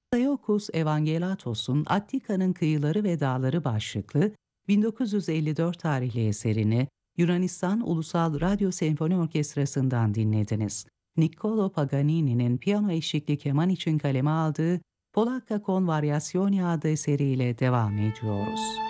Theokos Evangelatos'un Attika'nın Kıyıları ve Dağları başlıklı 1954 tarihli eserini Yunanistan Ulusal Radyo Senfoni Orkestrası'ndan dinlediniz. Niccolo Paganini'nin piyano eşlikli keman için kaleme aldığı Polacca con Variazioni adlı eseriyle devam ediyoruz.